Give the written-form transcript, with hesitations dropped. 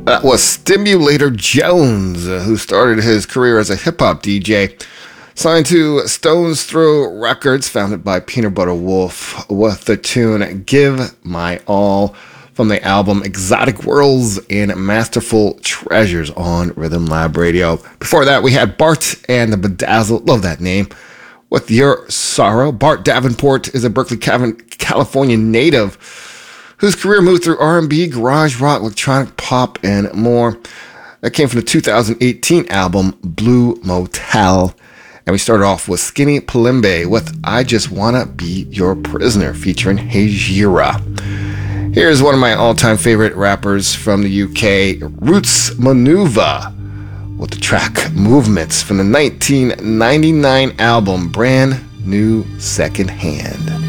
That was Stimulator Jones, who started his career as a hip-hop DJ. Signed to Stone's Throw Records, founded by Peanut Butter Wolf, with the tune Give My All from the album Exotic Worlds and Masterful Treasures on Rhythm Lab Radio. Before that, we had Bart and the Bedazzled, love that name, with Your Sorrow. Bart Davenport is a Berkeley, California native whose career moved through R&B, garage rock, electronic pop, and more. That came from the 2018 album Blue Motel. And we started off with Skinny Palimbe with I Just Wanna Be Your Prisoner featuring Hejira. Here's one of my all-time favorite rappers from the UK, Roots Manuva, with the track Movements from the 1999 album Brand New Second Hand.